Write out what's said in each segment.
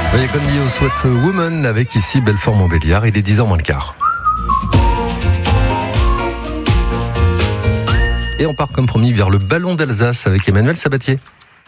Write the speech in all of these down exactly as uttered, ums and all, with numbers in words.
Oui, comme dit au Sweats Woman avec ici Belfort-Montbéliard, il est dix heures moins le quart. Et on part comme promis vers le ballon d'Alsace avec Emmanuel Sabatier.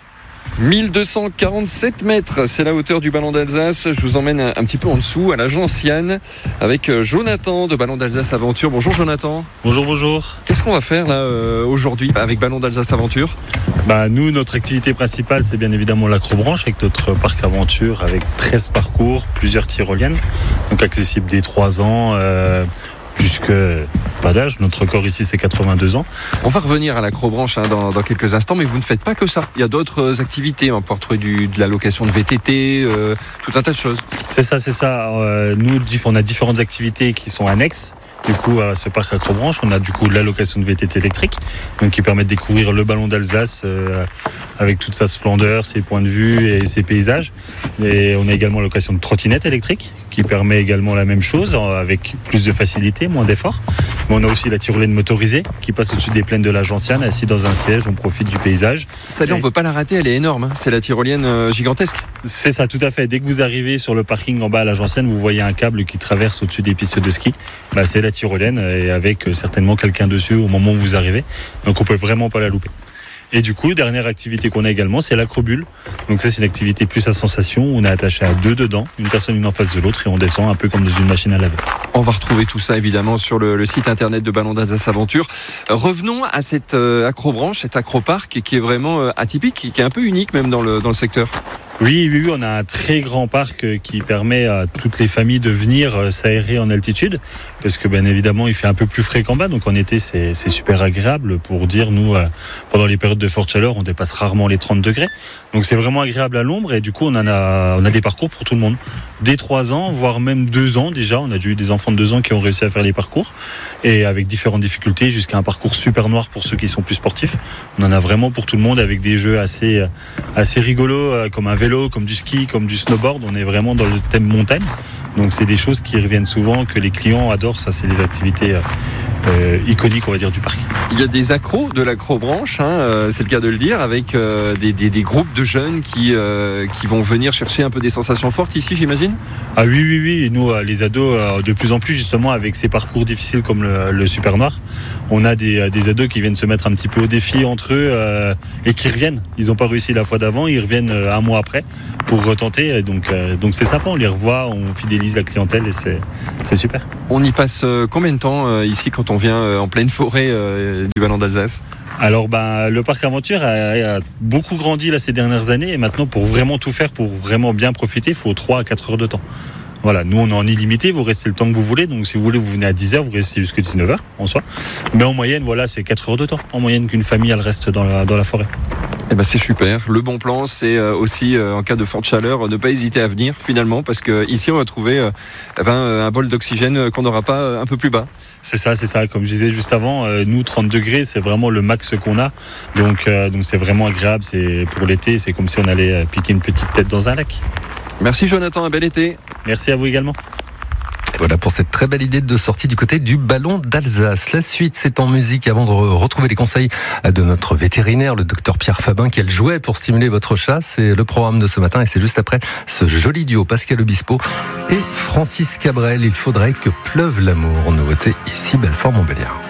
mille deux cent quarante-sept mètres, c'est la hauteur du ballon d'Alsace. Je vous emmène un, un petit peu en dessous à la Gentiane avec Jonathan de Ballon d'Alsace Aventure. Bonjour Jonathan. Bonjour, bonjour. Qu'est-ce qu'on va faire là euh, aujourd'hui avec Ballon d'Alsace Aventure ? Bah, nous, notre activité principale, c'est bien évidemment l'acrobranche avec notre parc aventure avec treize parcours, plusieurs tyroliennes, donc accessible dès trois ans. Euh, Jusque pas d'âge, notre record ici c'est quatre-vingt-deux ans. On va revenir à l'acrobranche hein, dans, dans quelques instants, mais vous ne faites pas que ça. Il y a d'autres activités, on peut retrouver du, de la location de V T T, euh, tout un tas de choses. C'est ça, c'est ça. Euh, nous, on a différentes activités qui sont annexes. Du coup, à ce parc acrobranche, on a du coup de la location de V T T électrique, donc qui permet de découvrir le ballon d'Alsace euh, avec toute sa splendeur, ses points de vue et ses paysages. Et on a également la location de trottinette électrique, qui permet également la même chose, avec plus de facilité, moins d'effort. Mais on a aussi la tyrolienne motorisée, qui passe au-dessus des plaines de la Gentiane, assis dans un siège, on profite du paysage. Celle-là, on ne peut pas la rater, elle est énorme. Hein. C'est la tyrolienne euh, gigantesque. C'est ça, tout à fait. Dès que vous arrivez sur le parking en bas à la Gentiane, vous voyez un câble qui traverse au-dessus des pistes de ski. Bah, c'est la tyrolienne et avec certainement quelqu'un dessus au moment où vous arrivez. Donc on peut vraiment pas la louper. Et du coup, dernière activité qu'on a également, c'est l'acrobule. Donc ça, c'est une activité plus à sensation. On est attaché à deux dedans, une personne une en face de l'autre et on descend un peu comme dans une machine à laver. On va retrouver tout ça évidemment sur le, le site internet de Ballon d'Alsace Aventure. Euh, revenons à cette euh, acrobranche, cet acroparc qui est vraiment euh, atypique, qui, qui est un peu unique même dans le, dans le secteur. Oui, oui, oui, on a un très grand parc qui permet à toutes les familles de venir s'aérer en altitude, parce que bien évidemment il fait un peu plus frais qu'en bas, donc en été c'est, c'est super agréable. Pour dire, nous pendant les périodes de forte chaleur on dépasse rarement les trente degrés, donc c'est vraiment agréable à l'ombre et du coup on en a, on a des parcours pour tout le monde, dès trois ans voire même deux ans déjà. On a déjà eu des enfants de deux ans qui ont réussi à faire les parcours et avec différentes difficultés jusqu'à un parcours super noir pour ceux qui sont plus sportifs. On en a vraiment pour tout le monde avec des jeux assez, assez rigolos comme un vélo, comme du ski, comme du snowboard. On est vraiment dans le thème montagne, donc c'est des choses qui reviennent souvent, que les clients adorent. Ça, c'est les activités euh, iconiques, on va dire, du parc. Il y a des accros de l'acrobranche, hein, euh, c'est le cas de le dire, avec euh, des, des, des groupes de jeunes qui, euh, qui vont venir chercher un peu des sensations fortes ici, j'imagine. Ah oui, oui, oui. Et nous, les ados, de plus en plus, justement, avec ces parcours difficiles comme le, le Super Noir, on a des, des ados qui viennent se mettre un petit peu au défi entre eux euh, et qui reviennent. Ils n'ont pas réussi la fois d'avant, ils reviennent un mois après pour retenter. Donc, euh, donc c'est sympa, on les revoit, on fidélise la clientèle et c'est, c'est super. On y passe combien de temps euh, ici quand on vient euh, en pleine forêt euh, du Ballon d'Alsace ? Alors ben, le parc aventure a, a beaucoup grandi là, ces dernières années et maintenant pour vraiment tout faire, pour vraiment bien profiter, il faut trois à quatre heures de temps. Voilà, nous on est en illimité, vous restez le temps que vous voulez, donc si vous voulez vous venez à dix heures, vous restez jusqu'à dix-neuf heures en soi. Mais en moyenne, voilà, c'est quatre heures de temps, en moyenne qu'une famille elle reste dans la, dans la forêt. Eh ben c'est super. Le bon plan, c'est aussi euh, en cas de forte chaleur, ne pas hésiter à venir finalement, parce que ici on va trouver euh, eh ben, un bol d'oxygène qu'on n'aura pas un peu plus bas. C'est ça, c'est ça. Comme je disais juste avant, euh, nous trente degrés, c'est vraiment le max qu'on a. Donc, euh, donc c'est vraiment agréable. C'est pour l'été, c'est comme si on allait piquer une petite tête dans un lac. Merci Jonathan, un bel été. Merci à vous également. Et voilà pour cette très belle idée de sortie du côté du Ballon d'Alsace. La suite, c'est en musique avant de retrouver les conseils de notre vétérinaire, le docteur Pierre Fabin. Quel jouet pour stimuler votre chat. C'est le programme de ce matin et c'est juste après ce joli duo Pascal Obispo et Francis Cabrel. Il faudrait que pleuve l'amour. Nouveauté ici, Belfort-Montbéliard.